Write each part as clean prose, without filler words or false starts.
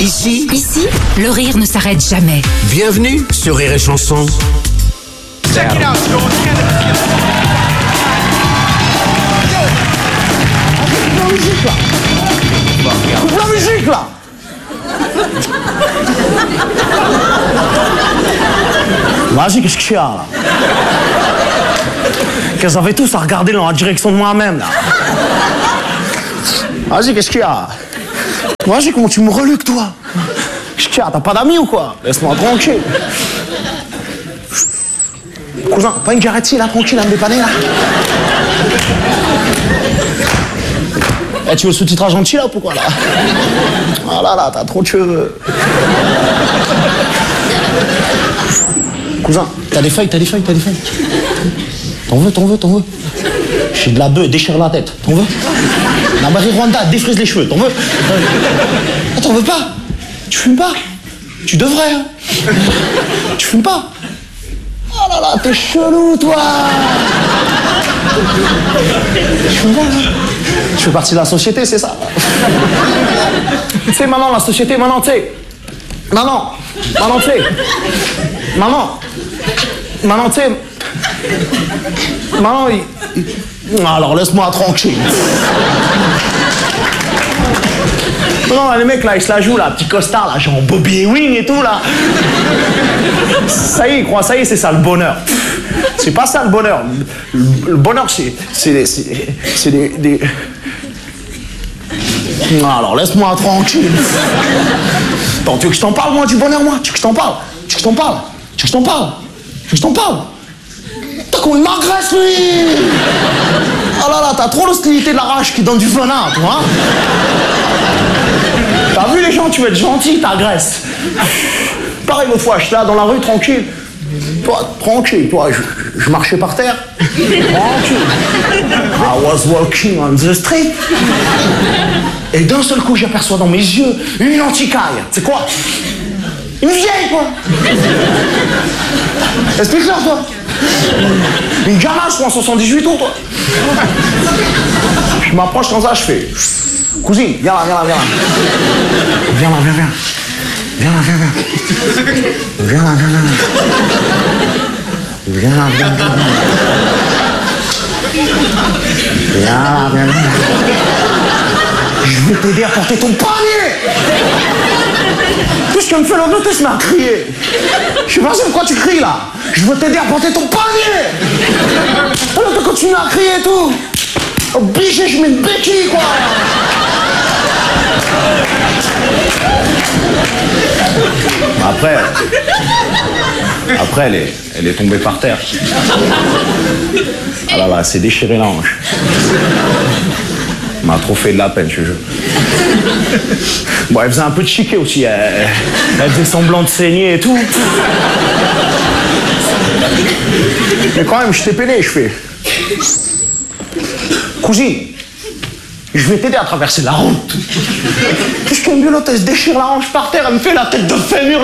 Ici, le rire ne s'arrête jamais. Bienvenue sur Rire et Chanson. Check it out, Coupe la musique là. Vas-y, qu'est-ce qu'il y a là? Qu'elles avaient tous à regarder dans la direction de moi-même là. Vas-y, qu'est-ce qu'il y a? Vas-y, comment tu me reluques toi? Qu'est-ce qu'il y a? T'as pas d'amis ou quoi? Laisse-moi tranquille. Cousin, pas une jarrette là, tranquille, à me dépanner là. Eh, tu veux le sous-titrage gentil là ou pourquoi là? Ah là là, t'as trop de cheveux. Cousin, t'as des feuilles. T'en veux. J'ai de la bœuf, déchire la tête. T'en veux? La Marie Rwanda, défrise les cheveux. T'en veux? Ah, t'en veux pas? Tu fumes pas? Tu devrais, hein? Tu fumes pas? Oh là là, t'es chelou, toi! Tu fumes pas, hein? Tu fais partie de la société, c'est ça? Tu sais, maman, la société, maman, tu sais. Maman, tu sais. Maman, tu sais. Maman, alors laisse-moi tranquille. Non, les mecs là, ils se la jouent là, petit costard là, genre Bobby Ewing et tout là. Ça y est, ils croient, ça y est, c'est ça le bonheur. C'est pas ça le bonheur. Le bonheur, c'est des... Non, alors laisse-moi tranquille. Attends, tu veux que je t'en parle moi du bonheur moi? Tu veux que je t'en parle? T'as comment il m'agresse lui? Oh là là, t'as trop l'hostilité de la rage qui donne du venin, toi, hein? T'as vu les gens, tu veux être gentil, t'agresses. Pareil l'autre fois, j'étais là dans la rue, tranquille. Toi, je marchais par terre. Tranquille. I was walking on the street. Et d'un seul coup, j'aperçois dans mes yeux une anticaille. C'est quoi? Une vieille, quoi. Explique-leur, toi. Une gamin, je crois, en 78 ans, toi. Je m'approche comme ça, je fais... Cousine, viens là. Viens là. Je vais t'aider à porter ton panier. Tout ce qu'elle me fait l'autre, je m'ai crié. Je sais pas pourquoi tu cries là. Je veux t'aider à porter ton panier. Alors tu continues à crier et tout. Obligé, je mets une béquille quoi. Après elle est tombée par terre. Ah là, c'est déchiré la hanche. M'a trop fait de la peine, je te jure. Bon, elle faisait un peu de chiquet aussi. Elle faisait semblant de saigner et tout. Mais quand même, je t'ai peiné, je fais... Cousine, je vais t'aider à traverser la route. Qu'est-ce qu'elle me dit l'autre, elle se déchire la hanche par terre, elle me fait la tête de fémur.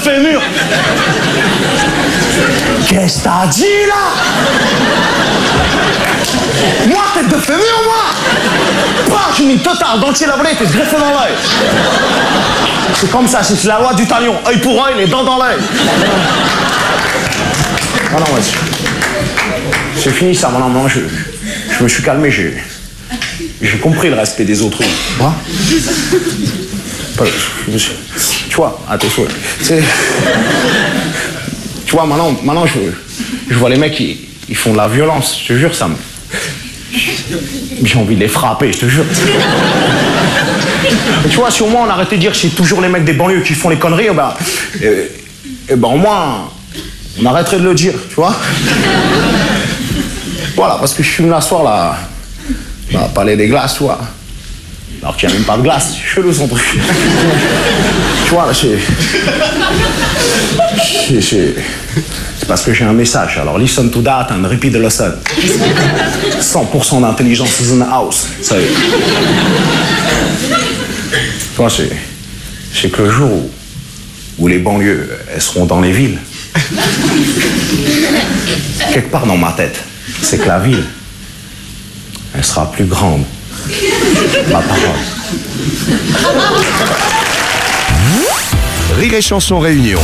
Qu'est-ce que t'as dit là? Moi, tête de fémur, moi? Pas, j'ai mis total, dentier labré, t'es greffé dans l'œil. C'est comme ça, c'est la loi du talion. Œil pour œil, les dents dans l'œil. Non, vas-y. C'est fini ça, maintenant, je me suis calmé, j'ai compris le respect des autres. Moi tu vois, à tes souhaits. Tu vois, maintenant je vois les mecs, ils font de la violence, je te jure, ça me... J'ai envie de les frapper, je te jure. Mais tu vois, si au moins on arrêtait de dire que c'est toujours les mecs des banlieues qui font les conneries, au moins on arrêterait de le dire, tu vois. Voilà, parce que je fume la soir là, Palais des Glaces, tu vois. Alors qu'il n'y a même pas de glace, c'est chelou son truc. Tu vois, là, c'est parce que j'ai un message. Alors, listen to that and repeat the lesson. 100% d'intelligence is in the house. Ça y est. Tu vois, c'est que le jour où les banlieues, elles seront dans les villes, quelque part dans ma tête, c'est que la ville, elle sera plus grande. Ma parole. Rire et Chanson Réunion.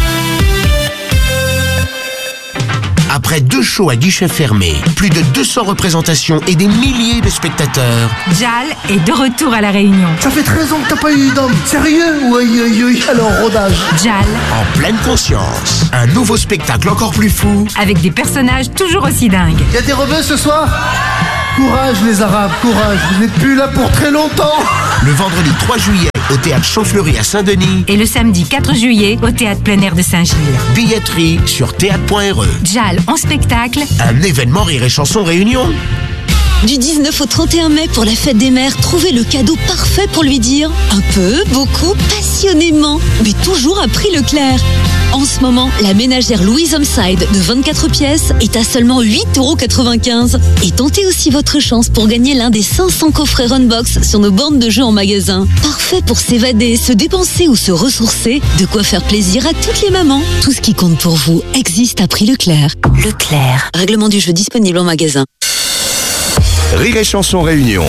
Après 2 shows à guichet fermé, plus de 200 représentations et des milliers de spectateurs, Jal est de retour à La Réunion. Ça fait 13 ans que t'as pas eu d'homme. Sérieux? Oui. Alors, rodage. Jal, en pleine conscience, un nouveau spectacle encore plus fou, avec des personnages toujours aussi dingues. Y'a des rebeux ce soir? Courage les Arabes, courage. Vous n'êtes plus là pour très longtemps. le vendredi 3 juillet au théâtre Champfleury à Saint-Denis Et le samedi 4 juillet au théâtre plein air de Saint-Gilles. Billetterie sur théâtre.re. Jal en spectacle. Un événement Rire et Chanson Réunion. Du 19 au 31 mai pour la fête des mères, trouvez le cadeau parfait pour lui dire un peu, beaucoup, passionnément, mais toujours à prix Leclerc. En ce moment, la ménagère Louise Homeside de 24 pièces est à seulement 8,95 €. Et tentez aussi votre chance pour gagner l'un des 500 coffrets Runbox sur nos bornes de jeux en magasin. Parfait pour s'évader, se dépenser ou se ressourcer, de quoi faire plaisir à toutes les mamans. Tout ce qui compte pour vous existe à prix Leclerc. Leclerc. Règlement du jeu disponible en magasin. Rire et Chanson Réunion.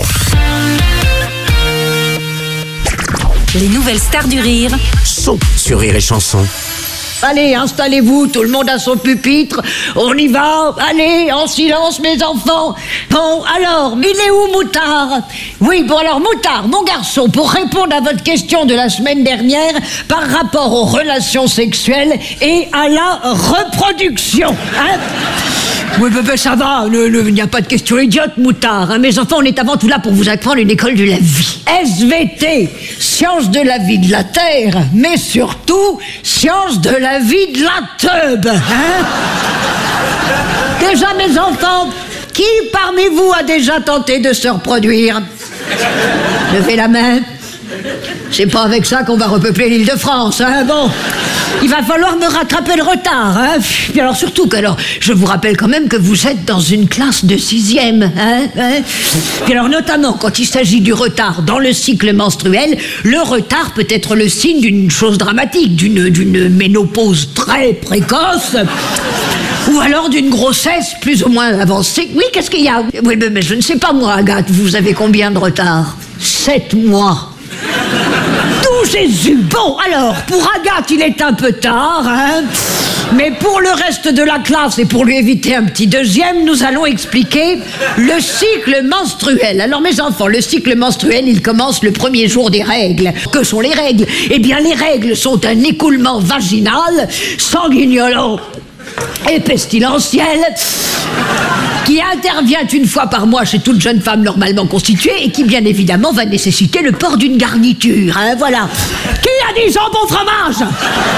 Les nouvelles stars du rire. Sont sur Rire et Chanson. Allez, installez-vous, tout le monde à son pupitre. On y va. Allez, en silence, mes enfants. Bon, alors, il est où Moutard? Oui, bon, alors, Moutard, mon garçon, pour répondre à votre question de la semaine dernière par rapport aux relations sexuelles et à la reproduction, hein? Oui, ça va, il n'y a pas de question idiote, Moutard. Hein. Mes enfants, on est avant tout là pour vous apprendre une école de la vie. SVT, science de la vie de la Terre, mais surtout, science de la vie de la teub. Hein. Déjà, mes enfants, qui parmi vous a déjà tenté de se reproduire? Levez la main. C'est pas avec ça qu'on va repeupler l'Île-de-France, hein, bon. Il va falloir me rattraper le retard, hein. Puis alors surtout que, je vous rappelle quand même que vous êtes dans une classe de 6e, hein. Puis alors notamment quand il s'agit du retard dans le cycle menstruel, le retard peut être le signe d'une chose dramatique, d'une ménopause très précoce, ou alors d'une grossesse plus ou moins avancée. Oui, qu'est-ce qu'il y a? Oui, mais je ne sais pas moi, Agathe, vous avez combien de retard? 7 mois. Tout Jésus! Bon, alors, pour Agathe, il est un peu tard, hein. Mais pour le reste de la classe et pour lui éviter un petit deuxième, nous allons expliquer le cycle menstruel. Alors, mes enfants, le cycle menstruel, il commence le premier jour des règles. Que sont les règles? Eh bien, les règles sont un écoulement vaginal, sanguignolant et pestilentiel qui intervient une fois par mois chez toute jeune femme normalement constituée et qui, bien évidemment, va nécessiter le port d'une garniture, hein, voilà. Qui a dit jambon fromage?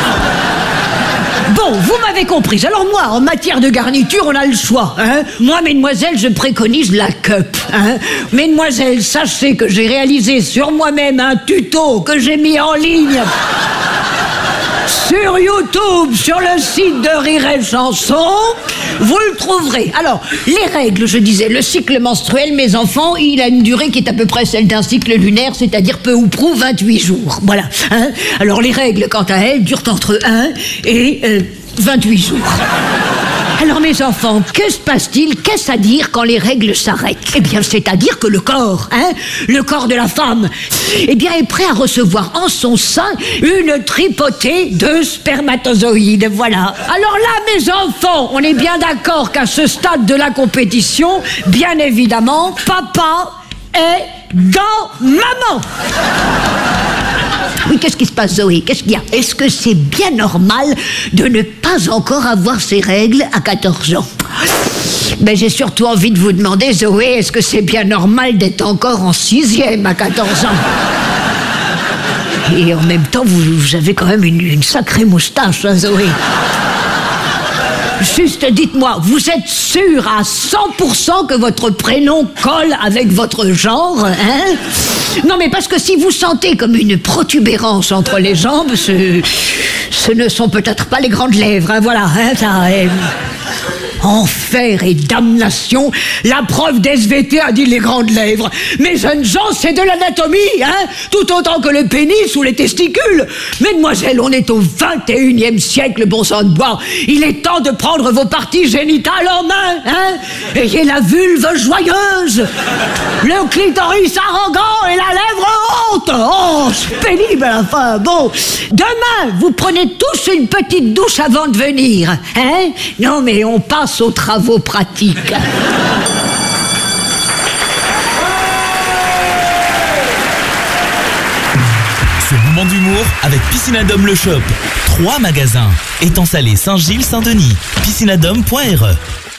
Bon, vous m'avez compris. Alors moi, en matière de garniture, on a le choix, hein. Moi, mesdemoiselles, je préconise la cup, hein. Mesdemoiselles, sachez que j'ai réalisé sur moi-même un tuto que j'ai mis en ligne sur YouTube, sur le site de Rire et Chanson, vous le trouverez. Alors, les règles, je disais, le cycle menstruel, mes enfants, il a une durée qui est à peu près celle d'un cycle lunaire, c'est-à-dire peu ou prou 28 jours. Voilà. Hein. Alors, les règles, quant à elles, durent entre 1 et 28 jours. Alors, mes enfants, que se passe-t-il? Qu'est-ce à dire quand les règles s'arrêtent? Eh bien, c'est-à-dire que le corps, hein, le corps de la femme, eh bien, est prêt à recevoir en son sein une tripotée de spermatozoïdes, voilà. Alors là, mes enfants, on est bien d'accord qu'à ce stade de la compétition, bien évidemment, papa est dans maman. Oui, qu'est-ce qui se passe, Zoé? Qu'est-ce qu'il y a? Est-ce que c'est bien normal de ne pas encore avoir ses règles à 14 ans? Ben, j'ai surtout envie de vous demander, Zoé, est-ce que c'est bien normal d'être encore en 6e à 14 ans? Et en même temps, vous avez quand même une sacrée moustache, hein, Zoé? Juste dites-moi, vous êtes sûr à 100% que votre prénom colle avec votre genre, hein? Non, mais parce que si vous sentez comme une protubérance entre les jambes, ce ne sont peut-être pas les grandes lèvres, hein, voilà, hein, ça... Enfer et damnation, la prof d'SVT a dit les grandes lèvres. Mes jeunes gens, c'est de l'anatomie, hein, tout autant que le pénis ou les testicules. Mesdemoiselles, on est au 21e siècle, bon sang de bois. Il est temps de prendre vos parties génitales en main, hein. Ayez la vulve joyeuse, le clitoris arrogant et la lèvre haute. Oh, c'est pénible à la fin. Bon, demain, vous prenez tous une petite douche avant de venir, hein. Non, mais on passe aux travaux pratiques. Ce moment d'humour avec Piscinadome Le Shop. 3 magasins. Étang Salé, Saint-Gilles, Saint-Denis. Piscinadome.re